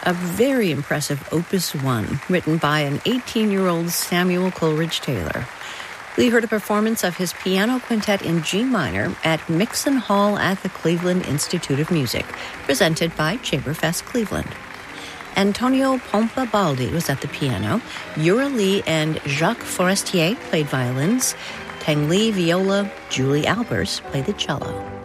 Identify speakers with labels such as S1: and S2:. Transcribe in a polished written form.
S1: a very impressive Opus 1, written by an 18-year-old Samuel Coleridge Taylor. We heard a performance of his piano quintet in G minor at Mixon Hall at the Cleveland Institute of Music, presented by Chamberfest Cleveland. Antonio Pompa-Baldi was at the piano. Yura Lee and Jacques Forestier played violins. Tang Li viola, Julie Albers played the cello.